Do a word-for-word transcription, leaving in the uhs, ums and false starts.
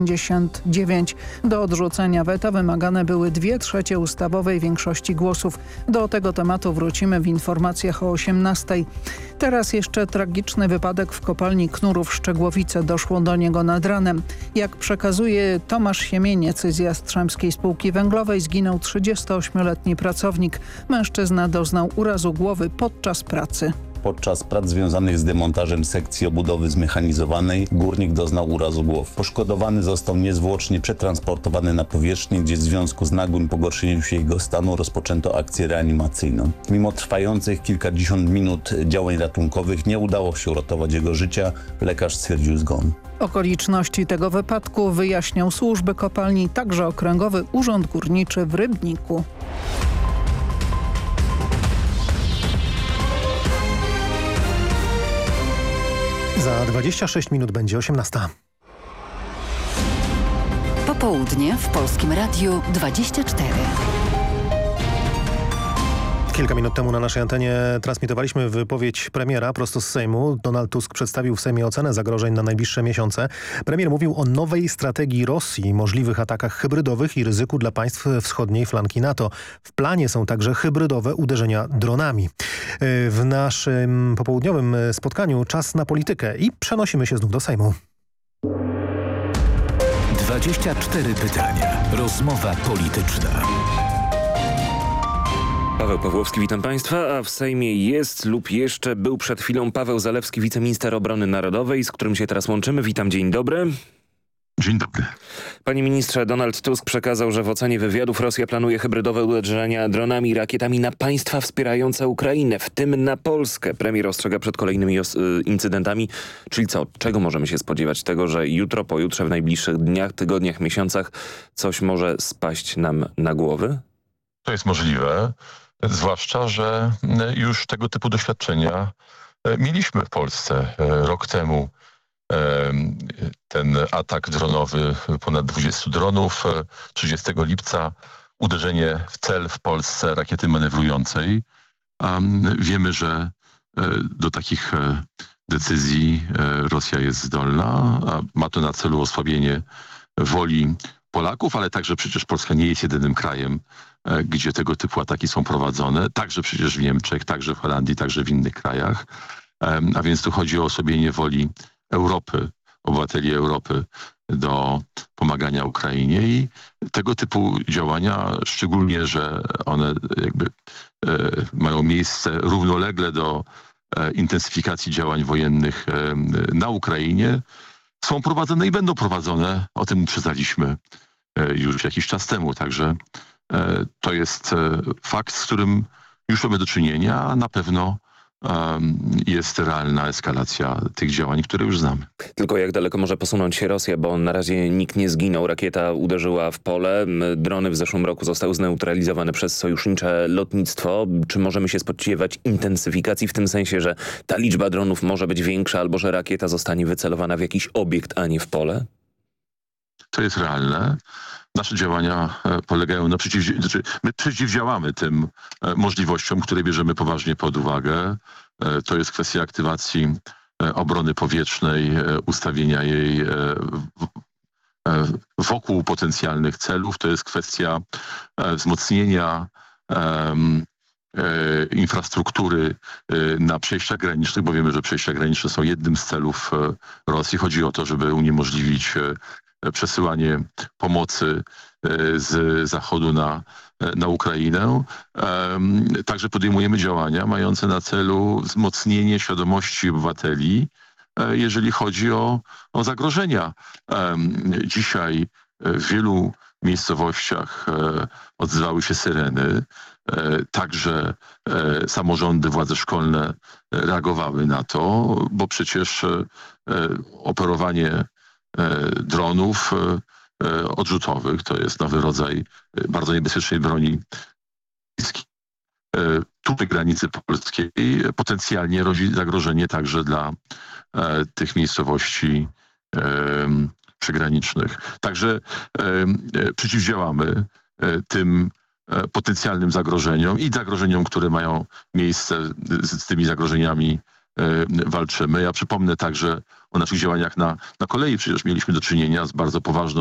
pięćdziesiąt dziewięć. Do odrzucenia weta wymagane były dwie trzecie ustawowej większości głosów. Do tego tematu wrócimy w informacjach o osiemnastej. Teraz jeszcze tragiczny wypadek w kopalni Knurów Szczegłowice. Doszło do niego nad ranem. Jak przekazuje Tomasz Siemieniec z Jastrzębskiej Spółki Węglowej, zginął trzydziestoośmioletni pracownik. Mężczyzna doznał urazu głowy podczas pracy. Podczas prac związanych z demontażem sekcji obudowy zmechanizowanej górnik doznał urazu głowy. Poszkodowany został niezwłocznie przetransportowany na powierzchnię, gdzie w związku z nagłym pogorszeniem się jego stanu rozpoczęto akcję reanimacyjną. Mimo trwających kilkadziesiąt minut działań ratunkowych nie udało się uratować jego życia. Lekarz stwierdził zgon. Okoliczności tego wypadku wyjaśnią służby kopalni, także Okręgowy Urząd Górniczy w Rybniku. Za dwadzieścia sześć minut będzie osiemnasta. Popołudnie w Polskim Radiu dwadzieścia cztery. Kilka minut temu na naszej antenie transmitowaliśmy wypowiedź premiera prosto z Sejmu. Donald Tusk przedstawił w Sejmie ocenę zagrożeń na najbliższe miesiące. Premier mówił o nowej strategii Rosji, możliwych atakach hybrydowych i ryzyku dla państw wschodniej flanki NATO. W planie są także hybrydowe uderzenia dronami. W naszym popołudniowym spotkaniu czas na politykę i przenosimy się znów do Sejmu. dwadzieścia cztery pytania. Rozmowa polityczna. Paweł Pawłowski, witam Państwa, a w Sejmie jest lub jeszcze był przed chwilą Paweł Zalewski, wiceminister obrony narodowej, z którym się teraz łączymy. Witam, dzień dobry. Dzień dobry. Panie ministrze, Donald Tusk przekazał, że w ocenie wywiadów Rosja planuje hybrydowe uderzenia dronami i rakietami na państwa wspierające Ukrainę, w tym na Polskę. Premier ostrzega przed kolejnymi incydentami. Czyli co? Czego możemy się spodziewać? Tego, że jutro, pojutrze, w najbliższych dniach, tygodniach, miesiącach coś może spaść nam na głowy? To jest możliwe. Zwłaszcza, że już tego typu doświadczenia mieliśmy w Polsce rok temu. Ten atak dronowy, ponad dwudziestu dronów, trzydziestego lipca uderzenie w cel w Polsce rakiety manewrującej. Wiemy, że do takich decyzji Rosja jest zdolna, a ma to na celu osłabienie woli Polaków, ale także przecież Polska nie jest jedynym krajem, gdzie tego typu ataki są prowadzone. Także przecież w Niemczech, także w Holandii, także w innych krajach. A więc tu chodzi o osłabienie woli Europy, obywateli Europy do pomagania Ukrainie i tego typu działania, szczególnie, że one jakby e, mają miejsce równolegle do e, intensyfikacji działań wojennych e, na Ukrainie, są prowadzone i będą prowadzone. O tym uprzedzaliśmy e, już jakiś czas temu. Także e, to jest e, fakt, z którym już mamy do czynienia, a na pewno jest realna eskalacja tych działań, które już znamy. Tylko jak daleko może posunąć się Rosja, bo na razie nikt nie zginął. Rakieta uderzyła w pole. Drony w zeszłym roku zostały zneutralizowane przez sojusznicze lotnictwo. Czy możemy się spodziewać intensyfikacji w tym sensie, że ta liczba dronów może być większa albo że rakieta zostanie wycelowana w jakiś obiekt, a nie w pole? To jest realne. Nasze działania polegają na przeciw... Znaczy, my przeciwdziałamy tym możliwościom, które bierzemy poważnie pod uwagę. To jest kwestia aktywacji obrony powietrznej, ustawienia jej wokół potencjalnych celów. To jest kwestia wzmocnienia infrastruktury na przejściach granicznych, bo wiemy, że przejścia graniczne są jednym z celów Rosji. Chodzi o to, żeby uniemożliwić przesyłanie pomocy z zachodu na, na Ukrainę. Także podejmujemy działania mające na celu wzmocnienie świadomości obywateli, jeżeli chodzi o, o zagrożenia. Dzisiaj w wielu miejscowościach odzywały się syreny. Także samorządy, władze szkolne reagowały na to, bo przecież operowanie dronów odrzutowych to jest nowy rodzaj bardzo niebezpiecznej broni tutaj granicy polskiej, potencjalnie rodzi zagrożenie także dla tych miejscowości przygranicznych. Także przeciwdziałamy tym potencjalnym zagrożeniom i zagrożeniom, które mają miejsce z, z tymi zagrożeniami walczymy. Ja przypomnę także o naszych działaniach na, na kolei. Przecież mieliśmy do czynienia z bardzo poważną